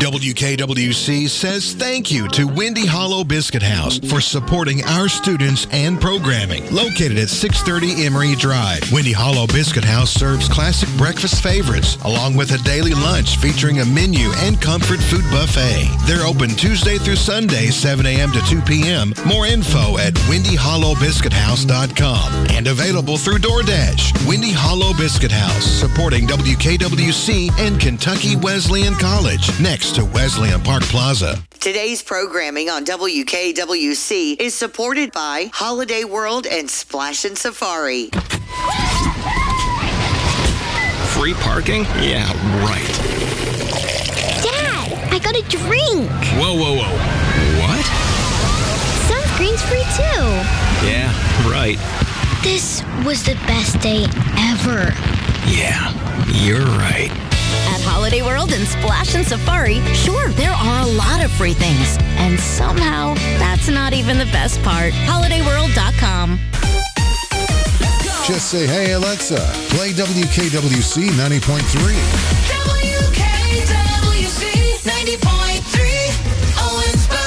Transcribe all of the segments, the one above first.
WKWC says thank you to Windy Hollow Biscuit House for supporting our students and programming. Located at 630 Emory Drive, Windy Hollow Biscuit House serves classic breakfast favorites, along with a daily lunch featuring a menu and comfort food buffet. They're open Tuesday through Sunday, 7 a.m. to 2 p.m. More info at windyhollowbiscuithouse.com and available through DoorDash. Windy Hollow Biscuit House, supporting WKWC and Kentucky Wesleyan College, next to Wesleyan Park Plaza. Today's programming on WKWC is supported by Holiday World and Splash and Safari. Free parking? Yeah, right. Dad, I got a drink. Whoa. What? Sunscreen's free too. Yeah, right. This was the best day ever. Yeah, you're right. At Holiday World and Splash and Safari, sure, there are a lot of free things. And somehow, that's not even the best part. HolidayWorld.com. Just say, hey, Alexa, play WKWC 90.3. WKWC 90.3, Owensboro.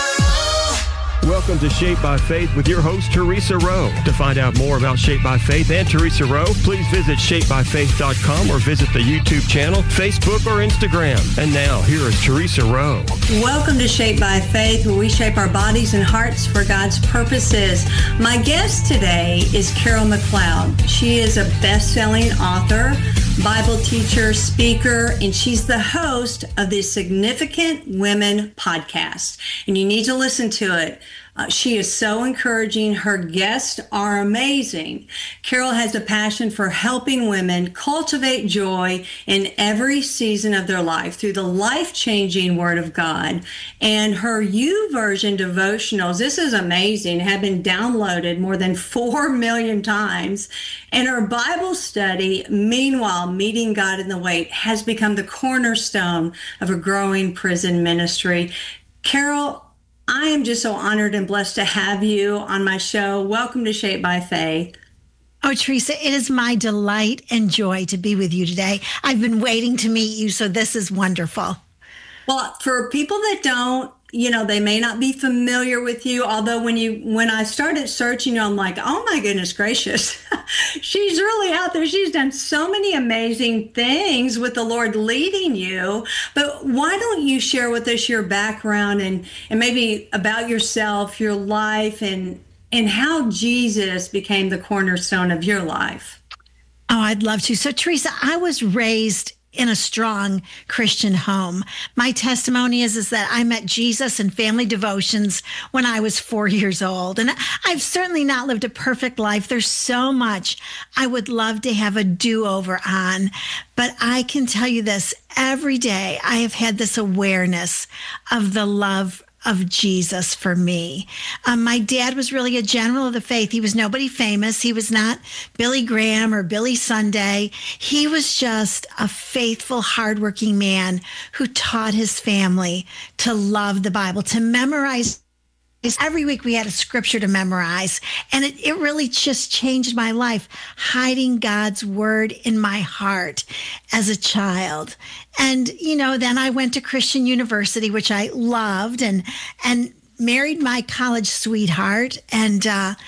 Welcome to Shaped by Faith with your host, Teresa Rowe. To find out more about Shaped by Faith and Teresa Rowe, please visit shapedbyfaith.com or visit the YouTube channel, Facebook, or Instagram. And now, here is Teresa Rowe. Welcome to Shaped by Faith, where we shape our bodies and hearts for God's purposes. My guest today is Carol McLeod. She is a best-selling author, Bible teacher, speaker, and she's the host of the Significant Women podcast. And you need to listen to it. She is so encouraging. Her guests are amazing. Carol has a passion for helping women cultivate joy in every season of their life through the life-changing Word of God. And her YouVersion devotionals, this is amazing, have been downloaded more than 4 million times. And her Bible study, Meanwhile, Meeting God in the Wait, has become the cornerstone of a growing prison ministry. Carol, I am just so honored and blessed to have you on my show. Welcome to Shaped by Faith. Oh, Teresa, it is my delight and joy to be with you today. I've been waiting to meet you, so this is wonderful. Well, for people that don't, they may not be familiar with you, although when I started searching, I'm like, oh my goodness gracious, she's really out there. She's done so many amazing things with the Lord leading you. But why don't you share with us your background and maybe about yourself, your life, and how Jesus became the cornerstone of your life? Oh, I'd love to. So, Teresa, I was raised in a strong Christian home. My testimony is that I met Jesus in family devotions when I was 4 years old. And I've certainly not lived a perfect life. There's so much I would love to have a do-over on. But I can tell you this, every day I have had this awareness of the love of Jesus for me. My dad was really a general of the faith. He was nobody famous. He was not Billy Graham or Billy Sunday. He was just a faithful, hardworking man who taught his family to love the Bible, to memorize. Every week we had a scripture to memorize, and it really just changed my life, hiding God's word in my heart as a child. And, then I went to Christian University, which I loved, and married my college sweetheart. And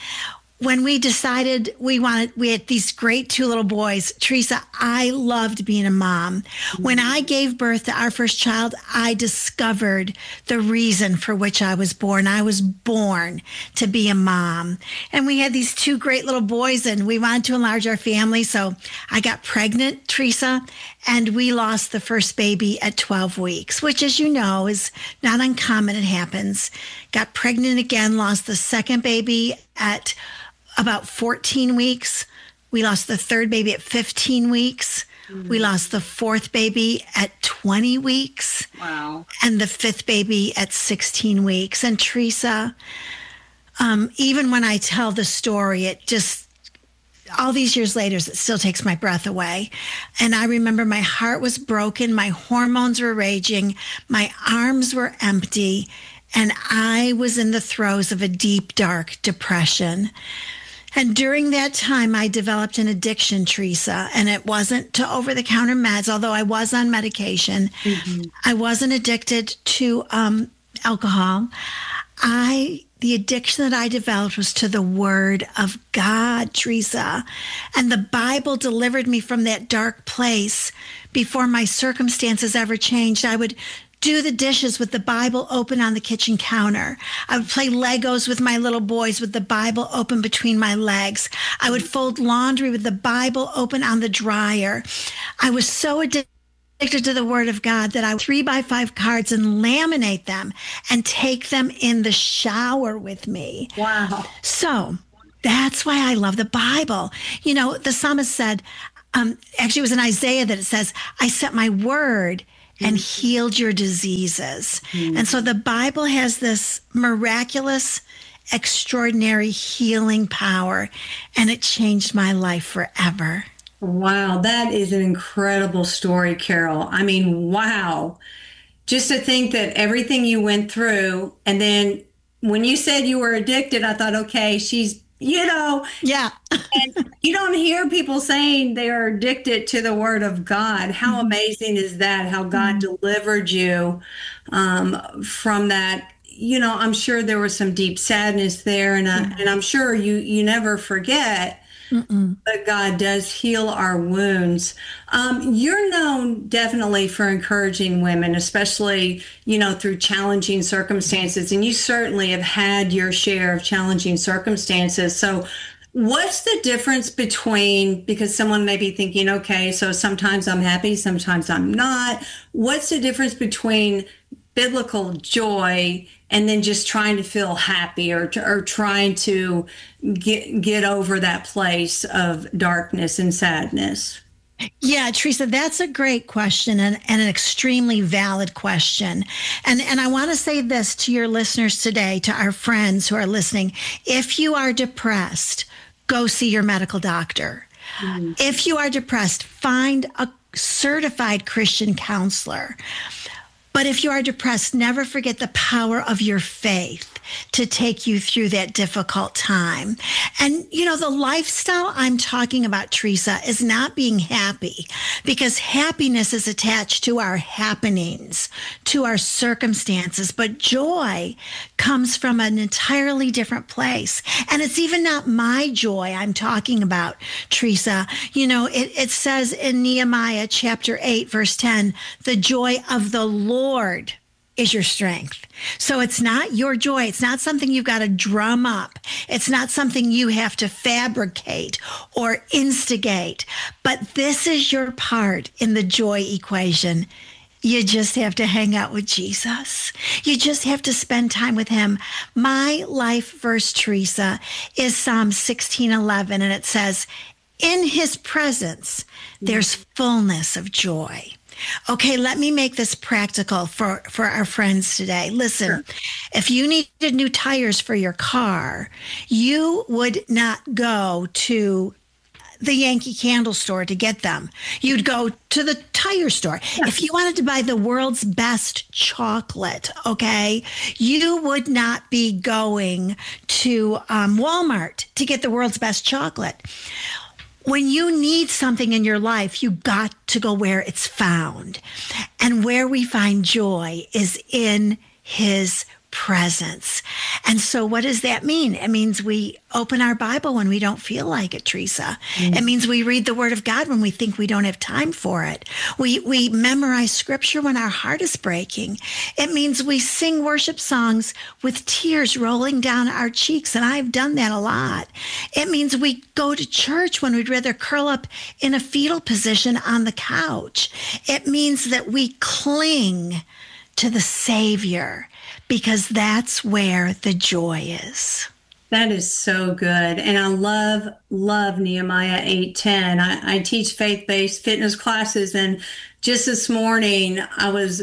when we decided we had these great 2 little boys, Teresa, I loved being a mom. When I gave birth to our first child, I discovered the reason for which I was born. I was born to be a mom. And we had these 2 great little boys, and we wanted to enlarge our family. So I got pregnant, Teresa, and we lost the first baby at 12 weeks, which, as you know, is not uncommon. It happens. Got pregnant again, lost the second baby at about 14 weeks. We lost the third baby at 15 weeks. Mm-hmm. We lost the fourth baby at 20 weeks. Wow. And the fifth baby at 16 weeks. And Teresa, even when I tell the story, it just, all these years later, it still takes my breath away. And I remember my heart was broken. My hormones were raging. My arms were empty. And I was in the throes of a deep, dark depression. And during that time, I developed an addiction, Teresa, and it wasn't to over-the-counter meds, although I was on medication. I wasn't addicted to alcohol. The addiction that I developed was to the Word of God, Teresa. And the Bible delivered me from that dark place before my circumstances ever changed. I would do the dishes with the Bible open on the kitchen counter. I would play Legos with my little boys with the Bible open between my legs. I would fold laundry with the Bible open on the dryer. I was so addicted to the Word of God that I would 3x5 cards and laminate them and take them in the shower with me. Wow. So that's why I love the Bible. You know, the psalmist said, actually it was in Isaiah that it says, I sent my word and healed your diseases. And so the Bible has this miraculous, extraordinary healing power, and it changed my life forever. Wow, that is an incredible story, Carol. I mean, wow. Just to think that everything you went through, and then when you said you were addicted, I thought, okay, she's, Yeah. and you don't hear people saying they are addicted to the Word of God. How amazing is that? How God delivered you from that. I'm sure there was some deep sadness there, and I'm sure you never forget. But God does heal our wounds. You're known definitely for encouraging women, especially, through challenging circumstances. And you certainly have had your share of challenging circumstances. So what's the difference between, because someone may be thinking, okay, so sometimes I'm happy, sometimes I'm not. What's the difference between biblical joy and then just trying to feel happy or trying to get over that place of darkness and sadness? Yeah, Teresa, that's a great question and an extremely valid question. And I want to say this to your listeners today, to our friends who are listening. If you are depressed, go see your medical doctor. If you are depressed, find a certified Christian counselor. But if you are depressed, never forget the power of your faith to take you through that difficult time. And, the lifestyle I'm talking about, Teresa, is not being happy, because happiness is attached to our happenings, to our circumstances. But joy comes from an entirely different place. And it's even not my joy I'm talking about, Teresa. It says in Nehemiah chapter 8, verse 10, the joy of the Lord is your strength. So it's not your joy. It's not something you've got to drum up. It's not something you have to fabricate or instigate. But this is your part in the joy equation. You just have to hang out with Jesus. You just have to spend time with him. My life verse, Teresa, is Psalm 16:11, and it says, in his presence, there's fullness of joy. Okay, let me make this practical for our friends today. Listen, if you needed new tires for your car, you would not go to the Yankee Candle store to get them. You'd go to the tire store. If you wanted to buy the world's best chocolate, okay, you would not be going to Walmart to get the world's best chocolate. When you need something in your life, you got to go where it's found. And where we find joy is in his presence. And so what does that mean? It means we open our Bible when we don't feel like it, Teresa. It means we read the Word of God when we think we don't have time for it. We memorize Scripture when our heart is breaking. It means we sing worship songs with tears rolling down our cheeks, and I've done that a lot. It means we go to church when we'd rather curl up in a fetal position on the couch. It means that we cling to the Savior, because that's where the joy is. That is so good. And I love Nehemiah 8:10. I teach faith-based fitness classes, and just this morning I was,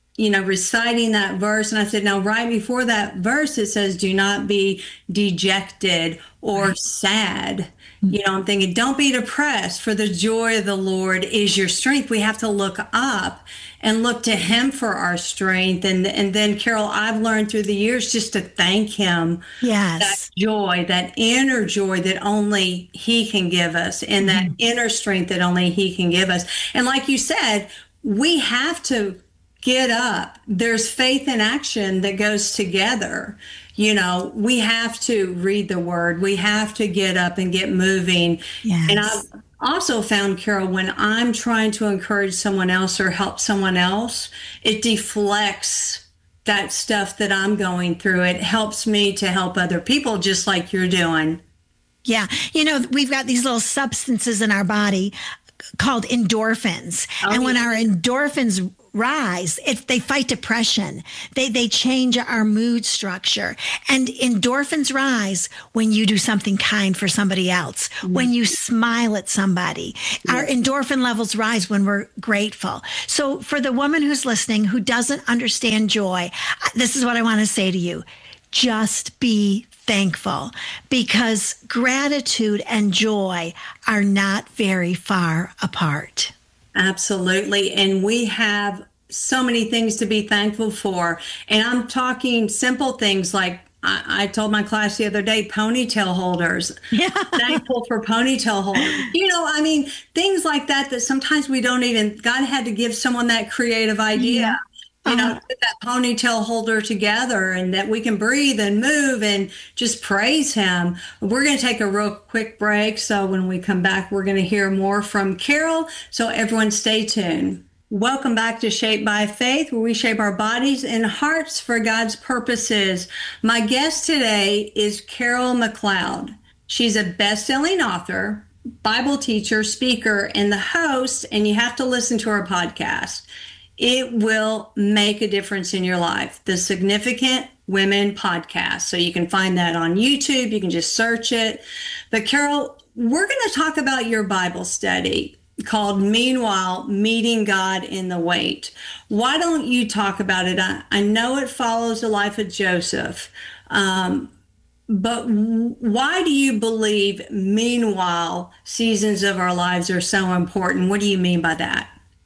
reciting that verse, and I said, now right before that verse, it says, do not be dejected or sad. I'm thinking, don't be depressed, for the joy of the Lord is your strength. We have to look up. and look to him for our strength. And then, Carol, I've learned through the years just to thank him. Yes. That joy, that inner joy that only he can give us, and that inner strength that only he can give us. And like you said, we have to get up. There's faith and action that goes together. You know, we have to read the word. We have to get up and get moving. Yes. And I've also found, Carol, when I'm trying to encourage someone else or help someone else, it deflects that stuff that I'm going through. It helps me to help other people, just like you're doing. Yeah. You know, we've got these little substances in our body called endorphins. And when our endorphins rise, they fight depression. They change our mood structure. And endorphins rise when you do something kind for somebody else, when you smile at somebody. Our endorphin levels rise when we're grateful. So for the woman who's listening who doesn't understand joy, this is what I want to say to you. Just be thankful, because gratitude and joy are not very far apart. Absolutely. And we have so many things to be thankful for. And I'm talking simple things like, I told my class the other day, ponytail holders. Yeah. Thankful for ponytail holders. You know, I mean, things like that sometimes we don't even, God had to give someone that creative idea. Yeah. You know, put that ponytail holder together, and that we can breathe and move and just praise him. We're going to take a real quick break. So when we come back, we're going to hear more from Carol. So everyone stay tuned. Welcome back to Shaped by Faith, where we shape our bodies and hearts for God's purposes. My guest today is Carol McLeod. She's a best-selling author, Bible teacher, speaker, and the host, and you have to listen to her podcast. It will make a difference in your life. The Significant Women Podcast. So you can find that on YouTube. You can just search it. But Carol, we're going to talk about your Bible study called Meanwhile, Meeting God in the Wait. Why don't you talk about it? I know it follows the life of Joseph, but why do you believe meanwhile seasons of our lives are so important? What do you mean by that?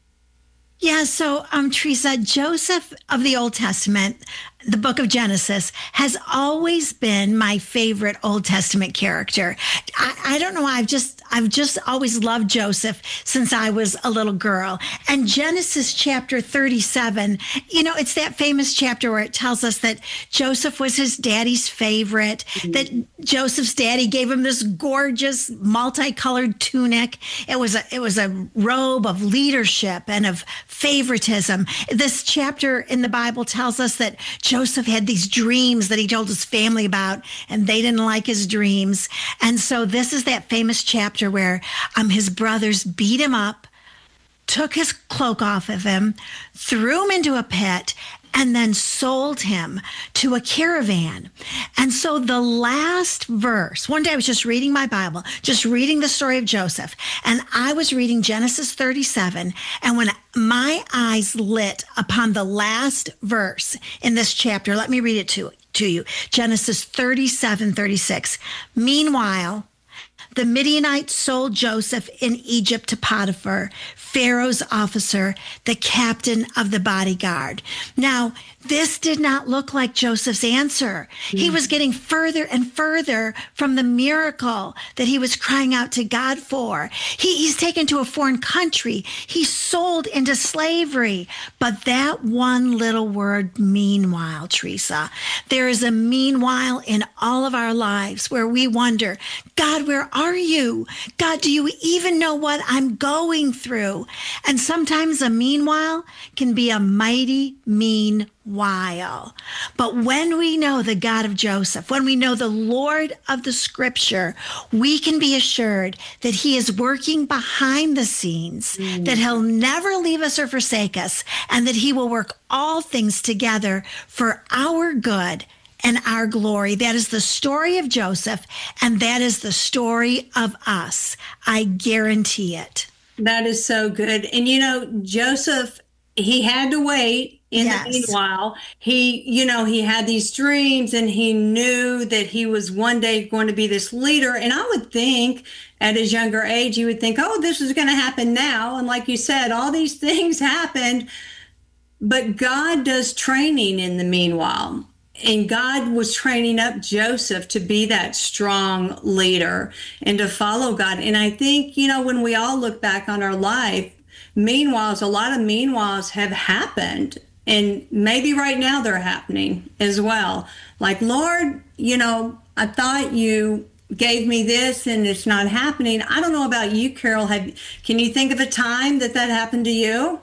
Yeah, so Teresa, Joseph of the Old Testament, the book of Genesis, has always been my favorite Old Testament character. I don't know, I've just always loved Joseph since I was a little girl. And Genesis chapter 37, you know, it's that famous chapter where it tells us that Joseph was his daddy's favorite, that Joseph's daddy gave him this gorgeous multicolored tunic. It was a robe of leadership and of favoritism. This chapter in the Bible tells us that Joseph had these dreams that he told his family about, and they didn't like his dreams. And so this is that famous chapter where his brothers beat him up, took his cloak off of him, threw him into a pit, and then sold him to a caravan. And so the last verse, one day I was just reading my Bible, just reading the story of Joseph, and I was reading Genesis 37, and when my eyes lit upon the last verse in this chapter, let me read it to you. Genesis 37:36. Meanwhile, the Midianites sold Joseph in Egypt to Potiphar, Pharaoh's officer, the captain of the bodyguard. Now, this did not look like Joseph's answer. He was getting further and further from the miracle that he was crying out to God for. He's taken to a foreign country. He's sold into slavery. But that one little word, meanwhile, Teresa, there is a meanwhile in all of our lives where we wonder, God, where are you? God, do you even know what I'm going through? And sometimes a meanwhile can be a mighty mean while. But when we know the God of Joseph, when we know the Lord of the Scripture, we can be assured that he is working behind the scenes, that he'll never leave us or forsake us, and that he will work all things together for our good and our glory. That is the story of Joseph, and that is the story of us. I guarantee it. That is so good. And you know, Joseph, he had to wait. In the meanwhile, he had these dreams, and he knew that he was one day going to be this leader. And I would think at his younger age, you would think, oh, this is going to happen now. And like you said, all these things happened But God does training in the meanwhile. And God was training up Joseph to be that strong leader and to follow God. And I think, when we all look back on our life, a lot of meanwhiles have happened. And maybe right now they're happening as well. Like, Lord, I thought you gave me this and it's not happening. I don't know about you, Carol. Can you think of a time that happened to you?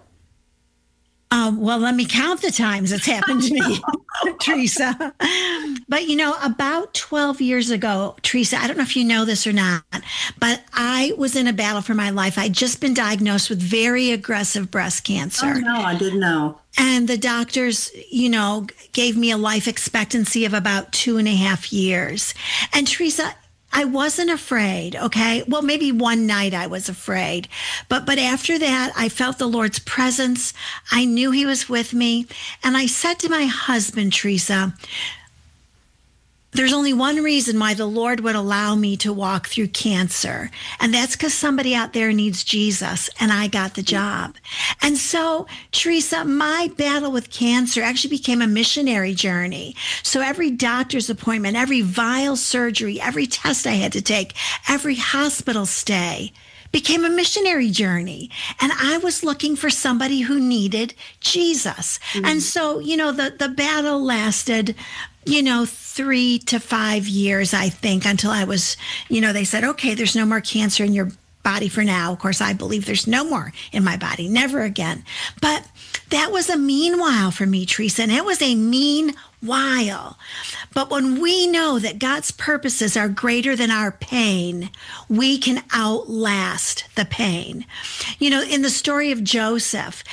Well, let me count the times it's happened to me, Teresa. But, about 12 years ago, Teresa, I don't know if you know this or not, but I was in a battle for my life. I'd just been diagnosed with very aggressive breast cancer. Oh, no, I didn't know. And the doctors, gave me a life expectancy of about 2.5 years. And Teresa, I wasn't afraid, okay? Well, maybe one night I was afraid. But after that, I felt the Lord's presence. I knew he was with me. And I said to my husband, Teresa, there's only one reason why the Lord would allow me to walk through cancer. And that's because somebody out there needs Jesus. And I got the job. And so, Teresa, my battle with cancer actually became a missionary journey. So every doctor's appointment, every vial surgery, every test I had to take, every hospital stay became a missionary journey. And I was looking for somebody who needed Jesus. Mm-hmm. And so, the battle lasted, 3 to 5 years, I think, until I was, they said, okay, there's no more cancer in your body for now. Of course, I believe there's no more in my body, never again. But that was a meanwhile for me, Teresa, and it was a meanwhile. But when we know that God's purposes are greater than our pain, we can outlast the pain. In the story of Joseph,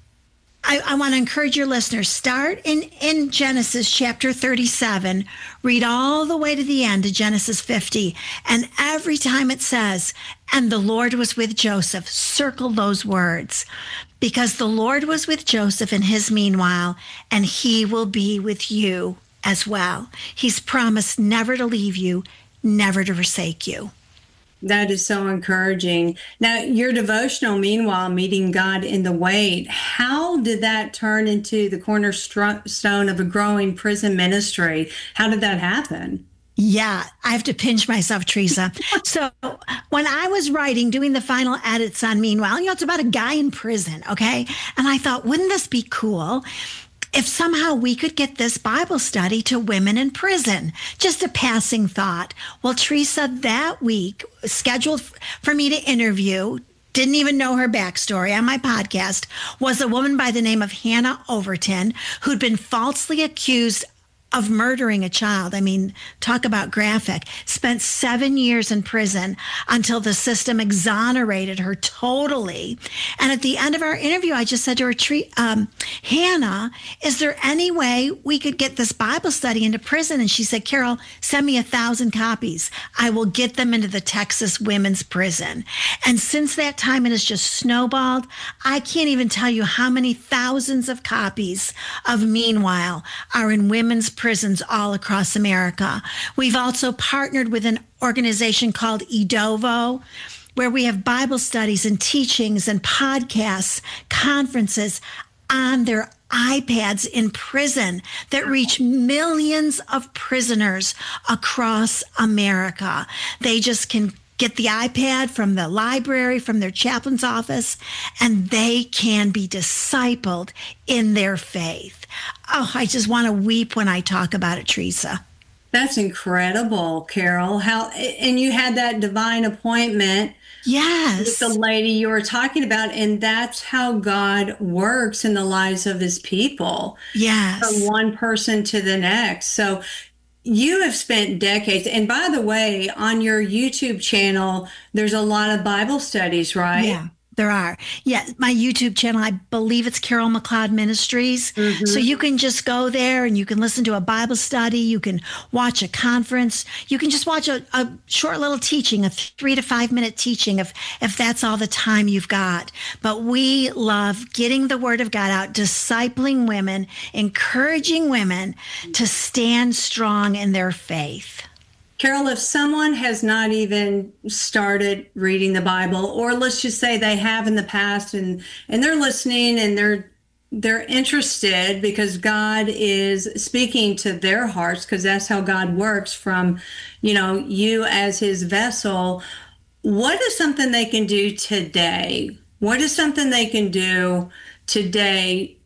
I want to encourage your listeners, start in Genesis chapter 37, read all the way to the end of Genesis 50. And every time it says, and the Lord was with Joseph, circle those words, because the Lord was with Joseph in his meanwhile, and he will be with you as well. He's promised never to leave you, never to forsake you. That is so encouraging. Now, your devotional, meanwhile, meeting God in the wait, how did that turn into the cornerstone of a growing prison ministry? How did that happen? Yeah, I have to pinch myself, Teresa. So when I was doing the final edits on Meanwhile, it's about a guy in prison, okay? And I thought, wouldn't this be cool if somehow we could get this Bible study to women in prison? Just a passing thought. Well, Teresa, that week, scheduled for me to interview, didn't even know her backstory on my podcast, was a woman by the name of Hannah Overton, who'd been falsely accused of murdering a child. I mean, talk about graphic. Spent 7 years in prison until the system exonerated her totally. And at the end of our interview, I just said to her, Hannah, is there any way we could get this Bible study into prison? And she said, Carol, send me 1,000 copies. I will get them into the Texas women's prison. And since that time, it has just snowballed. I can't even tell you how many thousands of copies of Meanwhile are in women's prisons all across America. We've also partnered with an organization called Edovo, where we have Bible studies and teachings and podcasts, conferences on their iPads in prison that reach millions of prisoners across America. They just can get the iPad from the library, from their chaplain's office, and they can be discipled in their faith. Oh, I just want to weep when I talk about it, Teresa. That's incredible, Carol. And you had that divine appointment. Yes. With the lady you were talking about, and that's how God works in the lives of his people. Yes. From one person to the next. So you have spent decades, and by the way, on your YouTube channel, there's a lot of Bible studies, right? Yeah, there are. Yeah, my YouTube channel, I believe it's Carol McLeod Ministries. Mm-hmm. So you can just go there and you can listen to a Bible study. You can watch a conference. You can just watch a short little teaching, a 3 to 5 minute teaching if that's all the time you've got. But we love getting the word of God out, discipling women, encouraging women to stand strong in their faith. Carol, if someone has not even started reading the Bible, or let's just say they have in the past and they're listening and they're interested because God is speaking to their hearts, because that's how God works from, you as his vessel. What is something they can do today? What is something they can do today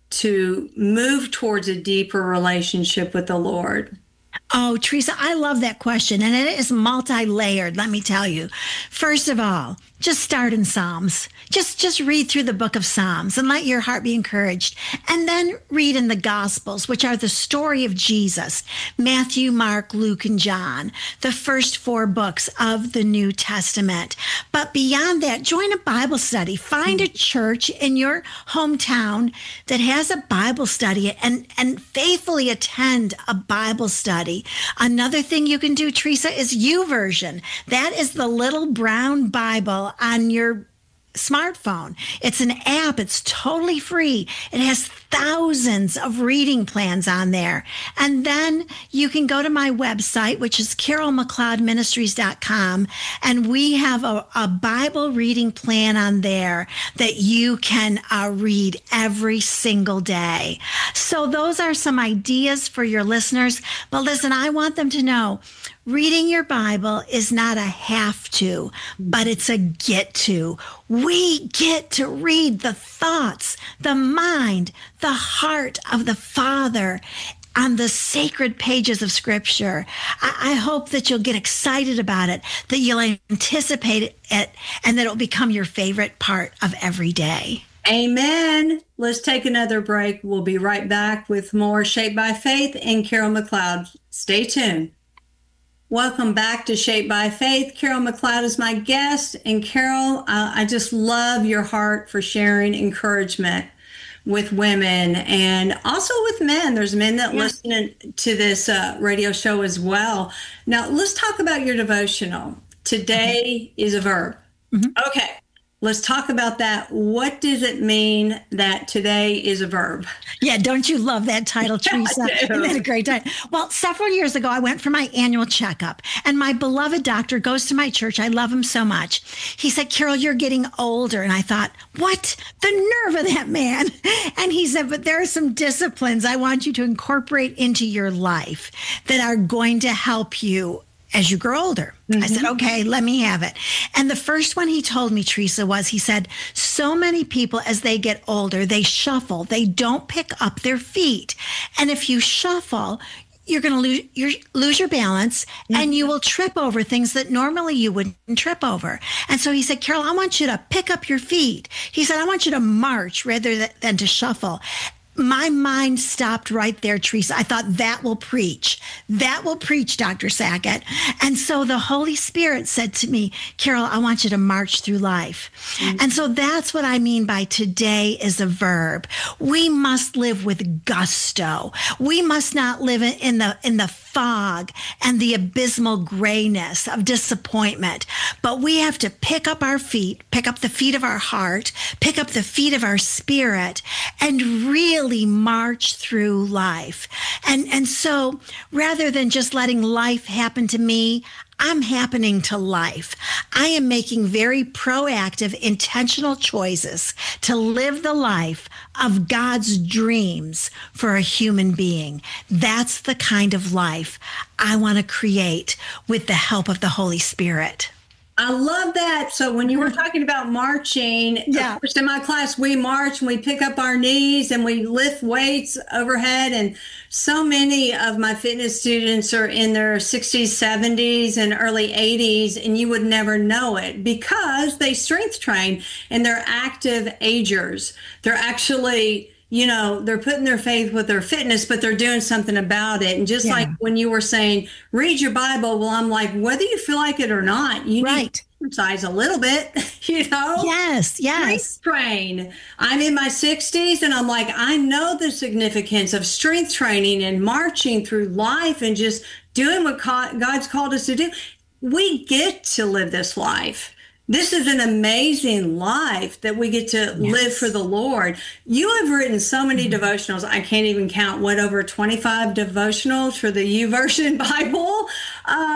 to move towards a deeper relationship with the Lord? Oh, Teresa, I love that question. And it is multi-layered, let me tell you. First of all, just start in Psalms. Just read through the book of Psalms and let your heart be encouraged. And then read in the Gospels, which are the story of Jesus: Matthew, Mark, Luke, and John, the first 4 books of the New Testament. But beyond that, join a Bible study. Find a church in your hometown that has a Bible study and faithfully attend a Bible study. Another thing you can do, Teresa, is YouVersion. That is the little brown Bible on your smartphone. It's an app. It's totally free. It has thousands of reading plans on there. And then you can go to my website, which is carolmcleodministries.com, and we have a Bible reading plan on there that you can read every single day. So those are some ideas for your listeners. But listen, I want them to know reading your Bible is not a have to, but it's a get to. We get to read the thoughts, the mind, the heart of the Father on the sacred pages of Scripture. I hope that you'll get excited about it, that you'll anticipate it, and that it'll become your favorite part of every day. Amen. Let's take another break. We'll be right back with more Shaped by Faith and Carol McLeod. Stay tuned. Welcome back to Shaped by Faith. Carol McLeod is my guest. And Carol, I just love your heart for sharing encouragement with women and also with men. There's men that listen to this radio show as well. Now, let's talk about your devotional. Today is a verb. Okay. Let's talk about that. What does it mean that today is a verb? Yeah, don't you love that title, Teresa? Isn't that a great title? Well, several years ago, I went for my annual checkup, and my beloved doctor goes to my church. I love him so much. He said, Carol, you're getting older. And I thought, what? The nerve of that man. And he said, but there are some disciplines I want you to incorporate into your life that are going to help you as you grow older. I said, okay, let me have it. And the first one he told me, Teresa, was he said, so many people as they get older, they shuffle. They don't pick up their feet. And if you shuffle, you're going to lose your balance and you will trip over things that normally you wouldn't trip over. And so he said, Carol, I want you to pick up your feet. He said, I want you to march rather than to shuffle. My mind stopped right there, Teresa. I thought, that will preach. That will preach, Dr. Sackett. And so the Holy Spirit said to me, Carol, I want you to march through life. And so that's what I mean by today is a verb. We must live with gusto. We must not live in the fog and the abysmal grayness of disappointment. But we have to pick up our feet, pick up the feet of our heart, pick up the feet of our spirit, and really march through life. And so rather than just letting life happen to me, I'm happening to life. I am making very proactive, intentional choices to live the life of God's dreams for a human being. That's the kind of life I want to create with the help of the Holy Spirit. I love that. So when you were talking about marching, of course, in my class, we march and we pick up our knees and we lift weights overhead. And so many of my fitness students are in their 60s, 70s, and early 80s, and you would never know it because they strength train and they're active agers. They're actually, they're putting their faith with their fitness, but they're doing something about it. And just like when you were saying, read your Bible, well, I'm like, whether you feel like it or not, you need to exercise a little bit, Yes. Strength train. I'm in my 60s, and I'm like, I know the significance of strength training and marching through life and just doing what God's called us to do. We get to live this life. This is an amazing life that we get to live for the Lord. You have written so many devotionals. I can't even count, over 25 devotionals for the YouVersion Bible.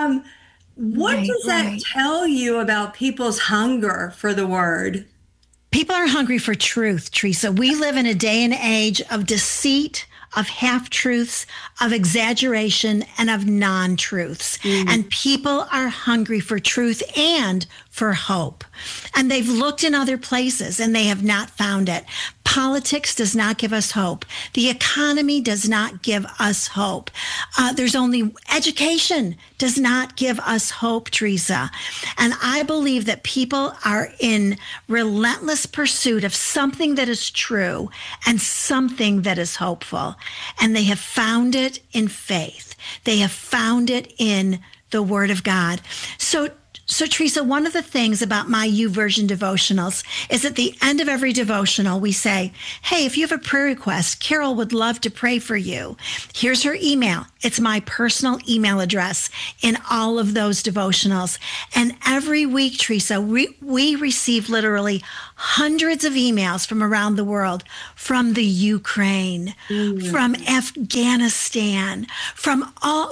What does that tell you about people's hunger for the Word? People are hungry for truth, Teresa. We live in a day and age of deceit, of half-truths, of exaggeration, and of non-truths. And people are hungry for truth and for hope. And they've looked in other places and they have not found it. Politics does not give us hope. The economy does not give us hope. There's only education does not give us hope, Teresa. And I believe that people are in relentless pursuit of something that is true and something that is hopeful. And they have found it in faith. They have found it in the Word of God. So Teresa, one of the things about my YouVersion devotionals is at the end of every devotional, we say, hey, if you have a prayer request, Carol would love to pray for you. Here's her email. It's my personal email address in all of those devotionals. And every week, Teresa, we receive literally hundreds of emails from around the world, from the Ukraine, from Afghanistan, from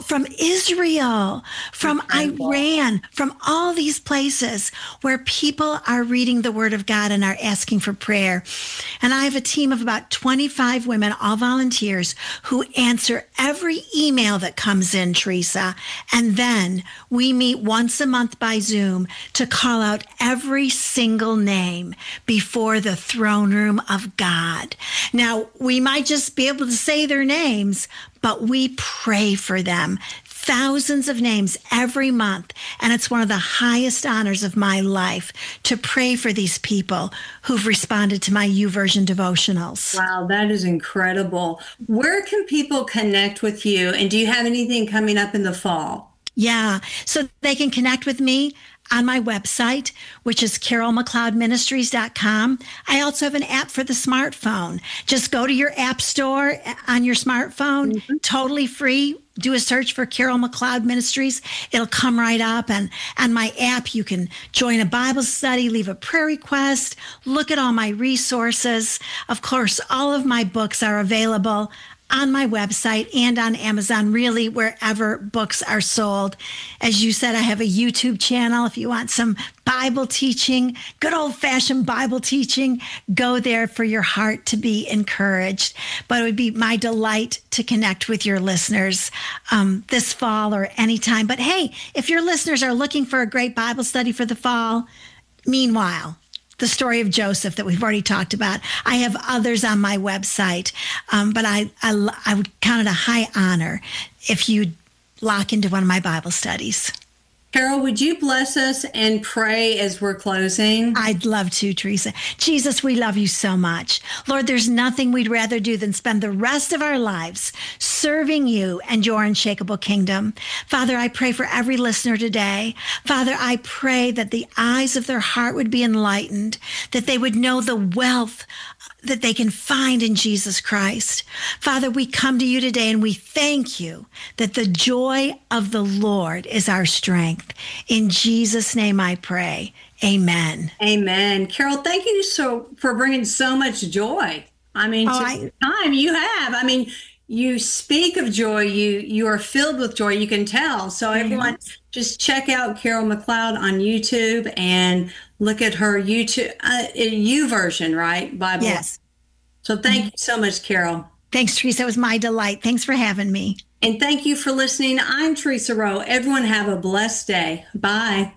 Israel, from Iran, from all these places where people are reading the Word of God and are asking for prayer. And I have a team of about 25 women, all volunteers, who answer every email that comes in, Teresa. And then we meet once a month by Zoom to call out every single name before the throne room of God. Now, we might just be able to say their names, but we pray for them. Thousands of names every month. And it's one of the highest honors of my life to pray for these people who've responded to my YouVersion devotionals. Wow, that is incredible. Where can people connect with you? And do you have anything coming up in the fall? Yeah, so they can connect with me on my website, which is carolmcleodministries.com. I also have an app for the smartphone. Just go to your app store on your smartphone, totally free. Do a search for Carol McLeod Ministries. It'll come right up. And on my app, you can join a Bible study, leave a prayer request, look at all my resources. Of course, all of my books are available on my website and on Amazon, really wherever books are sold. As you said, I have a YouTube channel. If you want some Bible teaching, good old-fashioned Bible teaching, go there for your heart to be encouraged. But it would be my delight to connect with your listeners this fall or anytime. But hey, if your listeners are looking for a great Bible study for the fall, meanwhile, the story of Joseph that we've already talked about. I have others on my website, but I would count it a high honor if you'd lock into one of my Bible studies. Carol, would you bless us and pray as we're closing? I'd love to, Teresa. Jesus, we love you so much. Lord, there's nothing we'd rather do than spend the rest of our lives serving you and your unshakable kingdom. Father, I pray for every listener today. Father, I pray that the eyes of their heart would be enlightened, that they would know the wealth that they can find in Jesus Christ. Father, we come to you today and we thank you that the joy of the Lord is our strength. In Jesus' name I pray. Amen. Amen. Carol, thank you for bringing so much joy. I mean, time you have. I mean, you speak of joy. You are filled with joy. You can tell. So everyone, just check out Carol McLeod on YouTube and look at her YouTube YouVersion, right? Bible. Yes. So thank you so much, Carol. Thanks, Teresa. It was my delight. Thanks for having me. And thank you for listening. I'm Teresa Rowe. Everyone have a blessed day. Bye.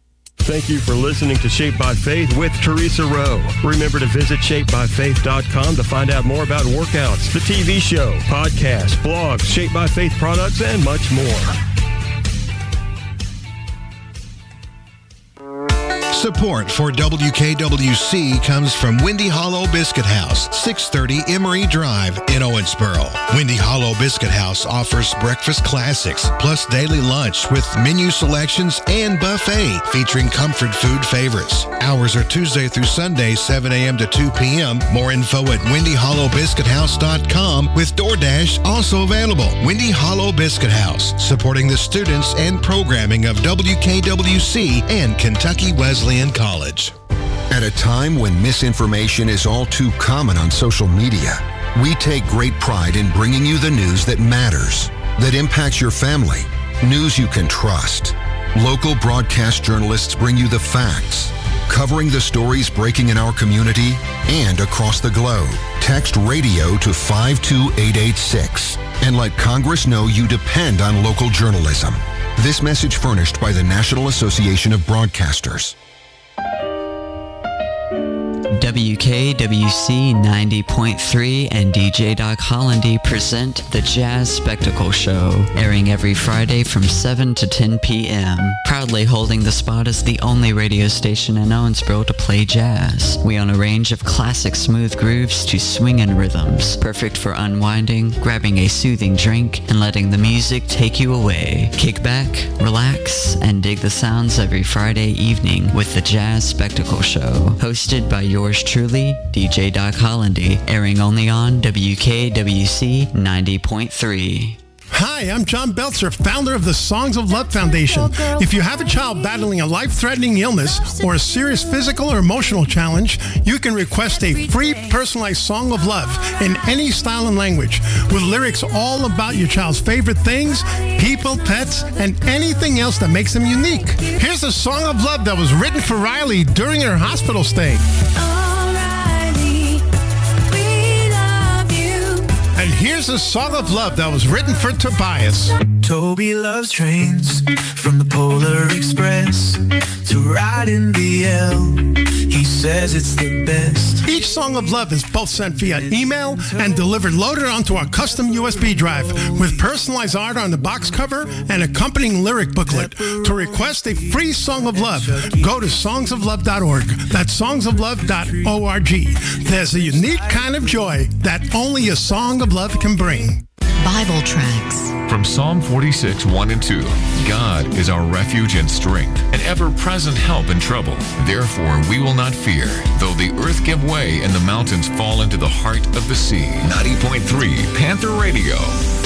Thank you for listening to Shaped by Faith with Teresa Rowe. Remember to visit shapebyfaith.com to find out more about workouts, the TV show, podcasts, blogs, Shaped by Faith products, and much more. Support for WKWC comes from Windy Hollow Biscuit House, 630 Emory Drive in Owensboro. Windy Hollow Biscuit House offers breakfast classics, plus daily lunch with menu selections and buffet featuring comfort food favorites. Hours are Tuesday through Sunday, 7 a.m. to 2 p.m. More info at windyhollowbiscuithouse.com with DoorDash also available. Windy Hollow Biscuit House, supporting the students and programming of WKWC and Kentucky Wesleyan College. At a time when misinformation is all too common on social media, we take great pride in bringing you the news that matters, that impacts your family, news you can trust. Local broadcast journalists bring you the facts, covering the stories breaking in our community and across the globe. Text radio to 52886 and let Congress know you depend on local journalism. This message furnished by the National Association of Broadcasters. WKWC 90.3 and DJ Doc Hollandy present The Jazz Spectacle Show, airing every Friday from 7 to 10 p.m. Proudly holding the spot as the only radio station in Owensboro to play jazz. We own a range of classic smooth grooves to swingin' rhythms, perfect for unwinding, grabbing a soothing drink, and letting the music take you away. Kick back, relax, and dig the sounds every Friday evening with The Jazz Spectacle Show, hosted by yours truly, DJ Doc Hollandy, airing only on WKWC 90.3. Hi, I'm John Belzer, founder of the Songs of Love Foundation. If you have a child battling a life-threatening illness or a serious physical or emotional challenge, you can request a free personalized song of love in any style and language, with lyrics all about your child's favorite things, people, pets, and anything else that makes them unique. Here's a song of love that was written for Riley during her hospital stay. And here's a song of love that was written for Tobias. Toby loves trains, from the Polar Express to riding BL. He says it's the best. Each song of love is both sent via email and delivered loaded onto our custom USB drive with personalized art on the box cover and accompanying lyric booklet. To request a free song of love, go to songsoflove.org. That's songsoflove.org. There's a unique kind of joy that only a song of love can bring. Bible tracks. From Psalm 46, 1 and 2, God is our refuge and strength, an ever-present help in trouble. Therefore we will not fear, though the earth give way and the mountains fall into the heart of the sea. 90.3 Panther Radio.